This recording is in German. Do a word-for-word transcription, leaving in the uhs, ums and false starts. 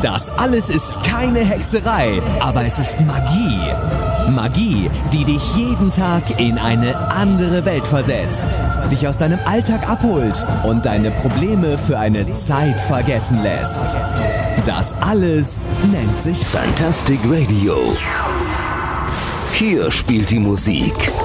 Das alles ist keine Hexerei, aber es ist Magie. Magie, die dich jeden Tag in eine andere Welt versetzt, dich aus deinem Alltag abholt und deine Probleme für eine Zeit vergessen lässt. Das alles nennt sich Fantastic Radio. Hier spielt die Musik